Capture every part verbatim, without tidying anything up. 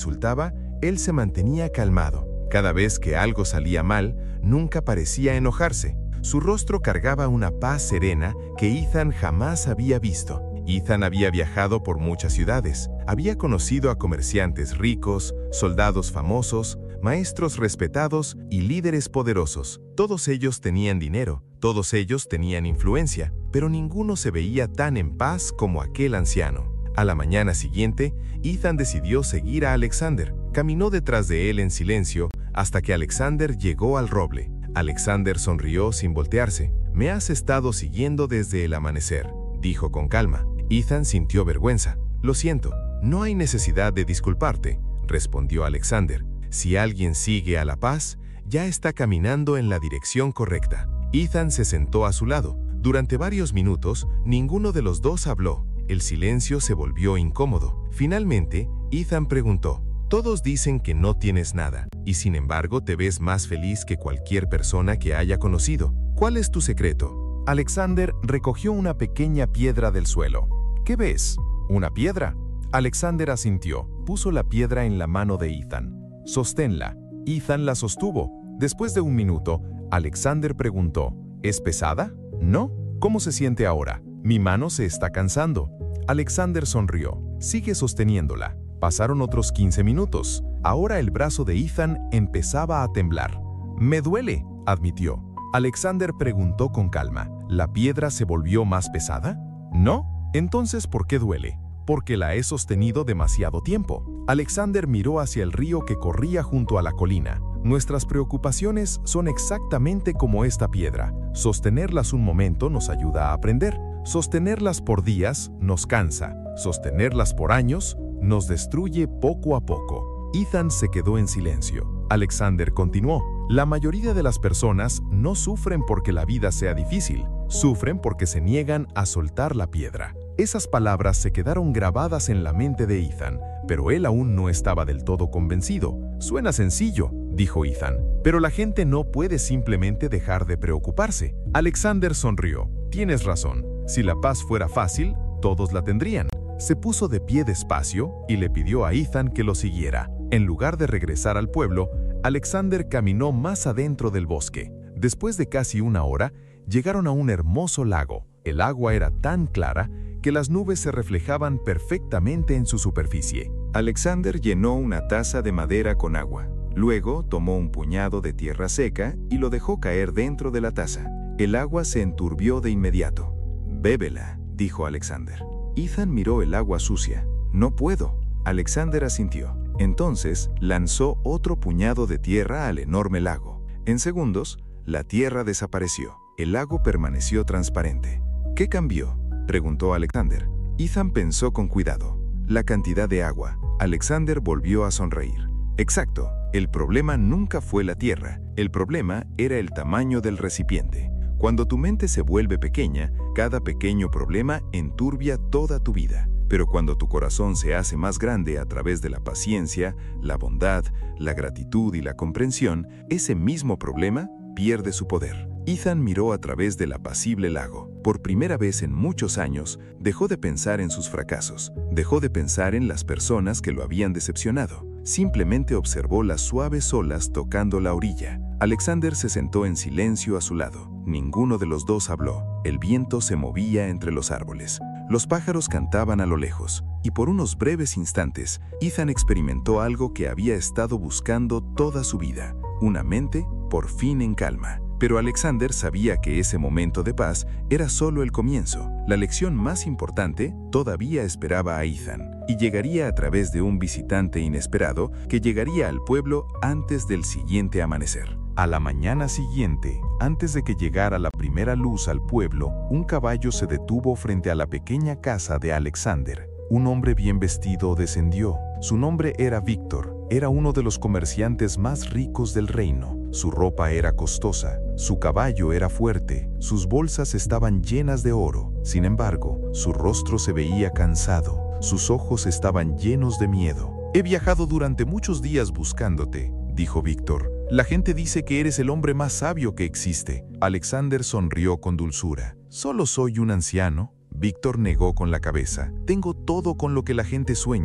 insultaba, él se mantenía calmado. Cada vez que algo salía mal, nunca parecía enojarse. Su rostro cargaba una paz serena que Ethan jamás había visto. Ethan había viajado por muchas ciudades. Había conocido a comerciantes ricos, soldados famosos, maestros respetados y líderes poderosos. Todos ellos tenían dinero, todos ellos tenían influencia, pero ninguno se veía tan en paz como aquel anciano. A la mañana siguiente, Ethan decidió seguir a Alexander. Caminó detrás de él en silencio hasta que Alexander llegó al roble. Alexander sonrió sin voltearse. «Me has estado siguiendo desde el amanecer», dijo con calma. Ethan sintió vergüenza. «Lo siento, no hay necesidad de disculparte», respondió Alexander. «Si alguien sigue a la paz, ya está caminando en la dirección correcta». Ethan se sentó a su lado. Durante varios minutos, ninguno de los dos habló. El silencio se volvió incómodo. Finalmente, Ethan preguntó: «Todos dicen que no tienes nada, y sin embargo te ves más feliz que cualquier persona que haya conocido. ¿Cuál es tu secreto?». Alexander recogió una pequeña piedra del suelo. «¿Qué ves? ¿Una piedra?». Alexander asintió. Puso la piedra en la mano de Ethan. «Sosténla». Ethan la sostuvo. Después de un minuto, Alexander preguntó: «¿Es pesada?». «No». «¿Cómo se siente ahora?». «Mi mano se está cansando». Alexander sonrió. «Sigue sosteniéndola». Pasaron otros quince minutos. Ahora el brazo de Ethan empezaba a temblar. «Me duele», admitió. Alexander preguntó con calma: ¿la piedra se volvió más pesada? «No». «Entonces, ¿por qué duele?». «Porque la he sostenido demasiado tiempo». Alexander miró hacia el río que corría junto a la colina. «Nuestras preocupaciones son exactamente como esta piedra. Sostenerlas un momento nos ayuda a aprender. Sostenerlas por días nos cansa. Sostenerlas por años nos destruye poco a poco». Ethan se quedó en silencio. Alexander continuó: «La mayoría de las personas no sufren porque la vida sea difícil, sufren porque se niegan a soltar la piedra». Esas palabras se quedaron grabadas en la mente de Ethan, pero él aún no estaba del todo convencido. «Suena sencillo», dijo Ethan, «pero la gente no puede simplemente dejar de preocuparse». Alexander sonrió. «Tienes razón. Si la paz fuera fácil, todos la tendrían». Se puso de pie despacio y le pidió a Ethan que lo siguiera. En lugar de regresar al pueblo, Alexander caminó más adentro del bosque. Después de casi una hora, llegaron a un hermoso lago. El agua era tan clara que las nubes se reflejaban perfectamente en su superficie. Alexander llenó una taza de madera con agua. Luego tomó un puñado de tierra seca y lo dejó caer dentro de la taza. El agua se enturbió de inmediato. «Bébela», dijo Alexander. Ethan miró el agua sucia. «No puedo». Alexander asintió. Entonces lanzó otro puñado de tierra al enorme lago. En segundos, la tierra desapareció. El lago permaneció transparente. «¿Qué cambió?», preguntó Alexander. Ethan pensó con cuidado. «La cantidad de agua». Alexander volvió a sonreír. «Exacto. El problema nunca fue la tierra. El problema era el tamaño del recipiente. Cuando tu mente se vuelve pequeña, cada pequeño problema enturbia toda tu vida. Pero cuando tu corazón se hace más grande a través de la paciencia, la bondad, la gratitud y la comprensión, ese mismo problema pierde su poder». Ethan miró a través del apacible lago. Por primera vez en muchos años, dejó de pensar en sus fracasos. Dejó de pensar en las personas que lo habían decepcionado. Simplemente observó las suaves olas tocando la orilla. Alexander se sentó en silencio a su lado. Ninguno de los dos habló. El viento se movía entre los árboles. Los pájaros cantaban a lo lejos. Y por unos breves instantes, Ethan experimentó algo que había estado buscando toda su vida. Una mente, por fin en calma. Pero Alexander sabía que ese momento de paz era solo el comienzo. La lección más importante todavía esperaba a Ethan, y llegaría a través de un visitante inesperado que llegaría al pueblo antes del siguiente amanecer. A la mañana siguiente, antes de que llegara la primera luz al pueblo, un caballo se detuvo frente a la pequeña casa de Alexander. Un hombre bien vestido descendió. Su nombre era Víctor. Era uno de los comerciantes más ricos del reino. Su ropa era costosa, su caballo era fuerte, sus bolsas estaban llenas de oro. Sin embargo, su rostro se veía cansado, sus ojos estaban llenos de miedo. «He viajado durante muchos días buscándote», dijo Víctor. «La gente dice que eres el hombre más sabio que existe». Alexander sonrió con dulzura. «Solo soy un anciano». Víctor negó con la cabeza. «Tengo todo con lo que la gente sueña,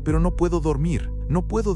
pero no puedo dormir, no puedo